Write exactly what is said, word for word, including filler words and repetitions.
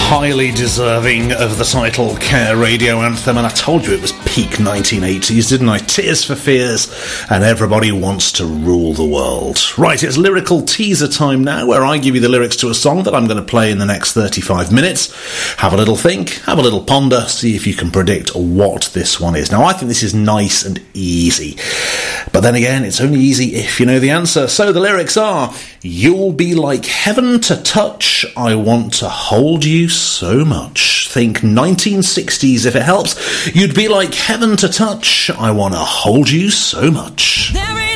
highly deserving of the title Care Radio Anthem, and I told you it was peak nineteen eighties, didn't I? Tears for Fears and Everybody Wants to Rule the World. Right, it's lyrical teaser time now, where I give you the lyrics to a song that I'm going to play in the next thirty-five minutes. Have a little think, have a little ponder, see if you can predict what this one is. Now, I think this is nice and easy, but then again, it's only easy if you know the answer. So the lyrics are: you'll be like heaven to touch, I want to hold you so much. Think nineteen sixties if it helps. You'd be like heaven to touch, I want to hold you so much. There ain't